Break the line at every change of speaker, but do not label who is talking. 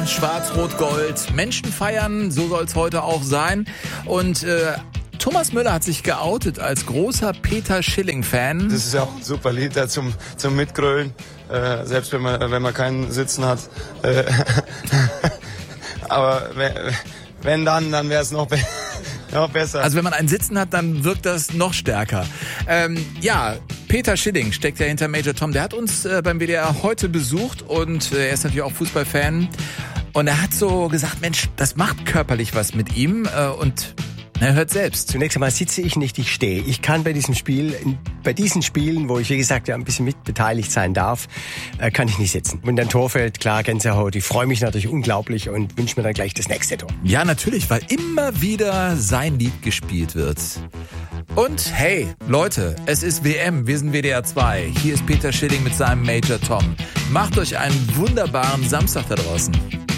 Schwarz-Rot-Gold. Menschen feiern, so soll es heute auch sein. Und Thomas Müller hat sich geoutet als großer Peter Schilling-Fan.
Das ist ja auch ein super Lied da zum Mitgrölen, selbst wenn man keinen Sitzen hat. Aber wenn dann wäre es noch besser.
Also wenn man einen Sitzen hat, dann wirkt das noch stärker. Peter Schilling steckt ja hinter Major Tom. Der hat uns beim WDR heute besucht und er ist natürlich auch Fußballfan. Und er hat so gesagt, Mensch, das macht körperlich was mit ihm und er hört selbst.
Zunächst einmal sitze ich nicht, ich stehe. Ich kann bei diesen Spielen, wo ich, wie gesagt, ja ein bisschen mitbeteiligt sein darf, kann ich nicht sitzen. Wenn dann Tor fällt, klar, Gänsehaut. Ich freue mich natürlich unglaublich und wünsche mir dann gleich das nächste Tor.
Ja, natürlich, weil immer wieder sein Lied gespielt wird. Und hey, Leute, es ist WM, wir sind WDR 2. Hier ist Peter Schilling mit seinem Major Tom. Macht euch einen wunderbaren Samstag da draußen.